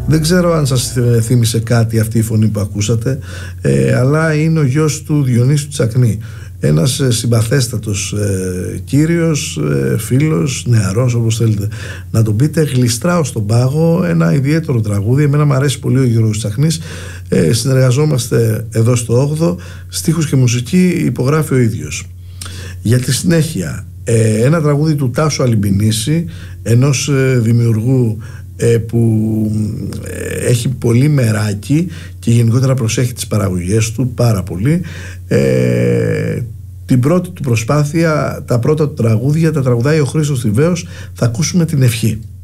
Δεν ξέρω αν σας θύμισε κάτι αυτή η φωνή που ακούσατε, αλλά είναι ο γιος του Διονύσου Τσακνή. Ένας συμπαθέστατος κύριος, φίλος, νεαρός, όπως θέλετε να τον πείτε. Γλιστράω στον πάγο, ένα ιδιαίτερο τραγούδι. Εμένα μου αρέσει πολύ ο Γιώργος Τσακνής. Συνεργαζόμαστε εδώ στο 8ο. Στίχους και μουσική υπογράφει ο ίδιος. Για τη συνέχεια, ένα τραγούδι του Τάσου Αλιμπινίση, ενός δημιουργού που έχει πολύ μεράκι και γενικότερα προσέχει τις παραγωγές του πάρα πολύ. Την πρώτη του προσπάθεια, τα πρώτα του τραγούδια τα τραγουδάει ο Χρήστος Θηβαίος. Θα ακούσουμε την Ευχή.